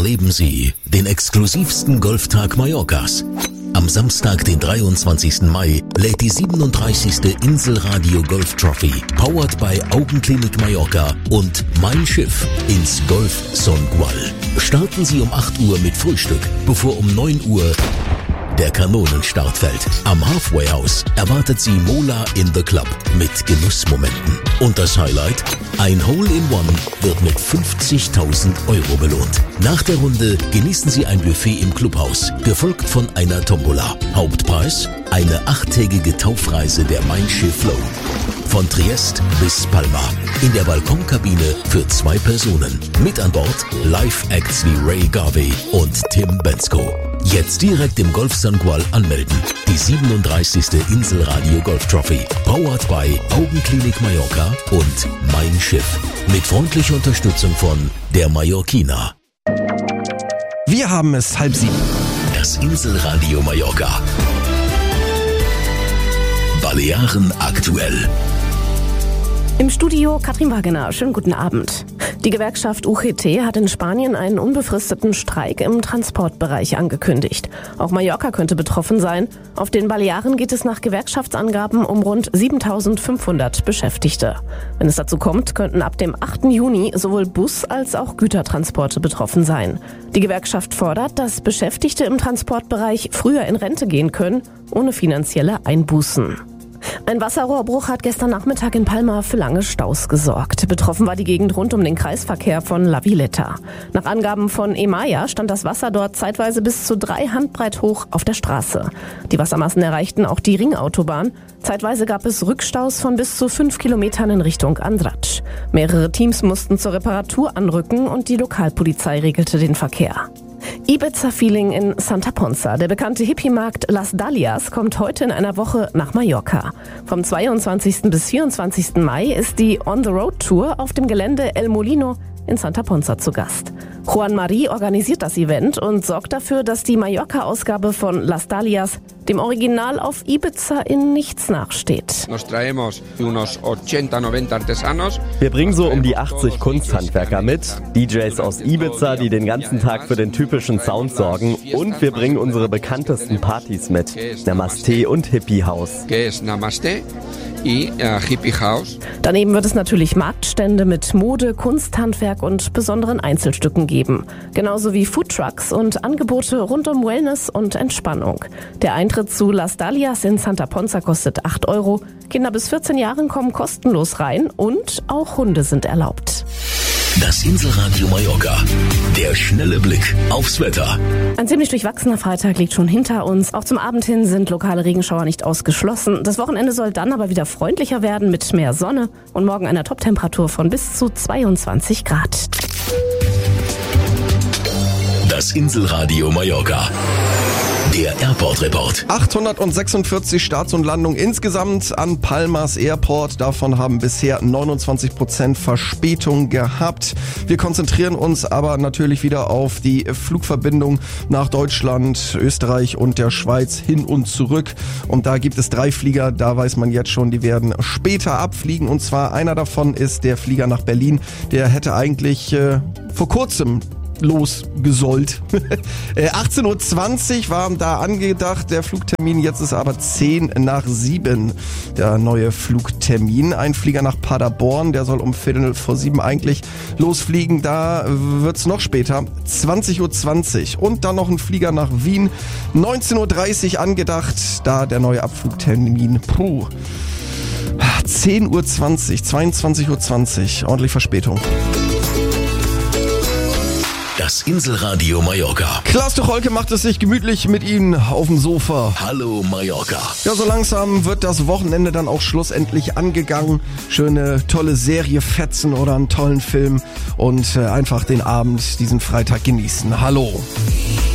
Erleben Sie den exklusivsten Golftag Mallorcas. Am Samstag, den 23. Mai, lädt die 37. Inselradio Golf Trophy, powered by Augenklinik Mallorca und Mein Schiff ins Golf Songual. Starten Sie um 8 Uhr mit Frühstück, bevor um 9 Uhr der Kanonenstart fällt. Am Halfway House erwartet Sie Mola in the Club mit Genussmomenten. Und das Highlight? Ein Hole-in-One wird mit 50.000 Euro belohnt. Nach der Runde genießen Sie ein Buffet im Clubhaus, gefolgt von einer Tombola. Hauptpreis? Eine 8-tägige Taufreise der Mein Schiff Flow. Von Triest bis Palma. In der Balkonkabine für 2 Personen. Mit an Bord Live-Acts wie Ray Garvey und Tim Bensko. Jetzt direkt im Golf Songual anmelden. Die 37. Inselradio Golf Trophy. Powered by Augenklinik Mallorca und Mein Schiff. Mit freundlicher Unterstützung von der Mallorquina. Wir haben es 6:30. Das Inselradio Mallorca. Balearen aktuell. Im Studio Katrin Wagener. Schönen guten Abend. Die Gewerkschaft UGT hat in Spanien einen unbefristeten Streik im Transportbereich angekündigt. Auch Mallorca könnte betroffen sein. Auf den Balearen geht es nach Gewerkschaftsangaben um rund 7.500 Beschäftigte. Wenn es dazu kommt, könnten ab dem 8. Juni sowohl Bus- als auch Gütertransporte betroffen sein. Die Gewerkschaft fordert, dass Beschäftigte im Transportbereich früher in Rente gehen können, ohne finanzielle Einbußen. Ein Wasserrohrbruch hat gestern Nachmittag in Palma für lange Staus gesorgt. Betroffen war die Gegend rund um den Kreisverkehr von La Villeta. Nach Angaben von EMAIA stand das Wasser dort zeitweise bis zu 3 Handbreit hoch auf der Straße. Die Wassermassen erreichten auch die Ringautobahn. Zeitweise gab es Rückstaus von bis zu 5 Kilometern in Richtung Andratx. Mehrere Teams mussten zur Reparatur anrücken und die Lokalpolizei regelte den Verkehr. Ibiza-Feeling in Santa Ponsa. Der bekannte Hippie-Markt Las Dalias kommt heute in einer Woche nach Mallorca. Vom 22. bis 24. Mai ist die On-the-Road-Tour auf dem Gelände El Molino in Santa Ponsa zu Gast. Juan Marí organisiert das Event und sorgt dafür, dass die Mallorca-Ausgabe von Las Dalias dem Original auf Ibiza in nichts nachsteht. Wir bringen so um die 80 Kunsthandwerker mit, DJs aus Ibiza, die den ganzen Tag für den typischen Sound sorgen, und wir bringen unsere bekanntesten Partys mit, Namaste und Hippie House. Daneben wird es natürlich Marktstände mit Mode, Kunsthandwerk und besonderen Einzelstücken geben. Genauso wie Foodtrucks und Angebote rund um Wellness und Entspannung. Der Eintritt zu Las Dalias in Santa Ponsa kostet 8 Euro. Kinder bis 14 Jahren kommen kostenlos rein und auch Hunde sind erlaubt. Das Inselradio Mallorca. Der schnelle Blick aufs Wetter. Ein ziemlich durchwachsener Freitag liegt schon hinter uns. Auch zum Abend hin sind lokale Regenschauer nicht ausgeschlossen. Das Wochenende soll dann aber wieder freundlicher werden mit mehr Sonne und morgen einer Toptemperatur von bis zu 22 Grad. Das Inselradio Mallorca. Der Airport Report. 846 Starts und Landungen insgesamt an Palmas Airport. Davon haben bisher 29% Verspätung gehabt. Wir konzentrieren uns aber natürlich wieder auf die Flugverbindung nach Deutschland, Österreich und der Schweiz hin und zurück. Und da gibt es 3 Flieger, da weiß man jetzt schon, die werden später abfliegen. Und zwar einer davon ist der Flieger nach Berlin. Der hätte eigentlich vor kurzem losgesollt. 18.20 Uhr war da angedacht, der Flugtermin. Jetzt ist aber 6:10 der neue Flugtermin. Ein Flieger nach Paderborn, der soll um 6:45 eigentlich losfliegen. Da wird's noch später, 20.20 Uhr. Und dann noch ein Flieger nach Wien, 19.30 Uhr angedacht. Da der neue Abflugtermin. 10.20 Uhr, 22.20 Uhr. Ordentlich Verspätung. Das Inselradio Mallorca. Klaas Tucholke macht es sich gemütlich mit Ihnen auf dem Sofa. Hallo Mallorca. Ja, so langsam wird das Wochenende dann auch schlussendlich angegangen. Schöne, tolle Serie fetzen oder einen tollen Film und einfach den Abend, diesen Freitag genießen. Hallo.